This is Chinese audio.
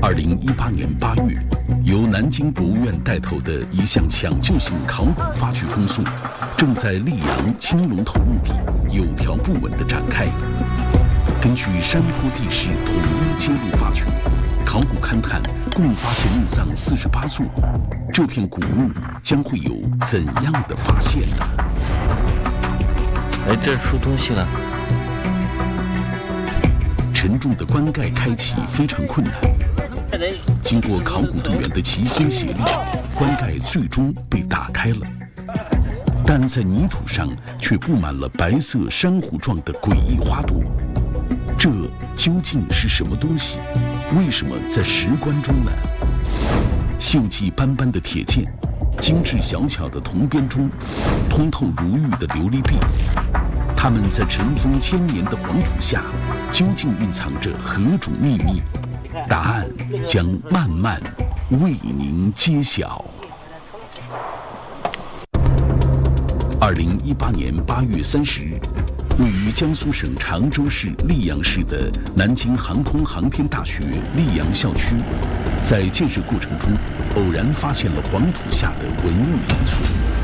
2018年8月，由南京博物院带头的一项抢救性考古发掘工作，正在溧阳青龙头墓地有条不紊地展开。根据山坡地势统一揭露发掘，考古勘探共发现墓葬48座，这片古墓将会有怎样的发现呢？ 哎，这出东西了。 沉重的棺盖开启非常困难，经过考古队员的齐心协力，棺盖最终被打开了，但在泥土上却布满了白色珊瑚状的诡异花朵。这究竟是什么东西？为什么在石棺中呢？锈迹斑斑的铁剑，精致小巧的铜编钟，通透如玉的琉璃壁，它们在尘封千年的黄土下，究竟蕴藏着何种秘密？答案将慢慢为您揭晓。2018年8月30日，位于江苏省常州市溧阳市的南京航空航天大学溧阳校区，在建设过程中偶然发现了黄土下的文物遗存。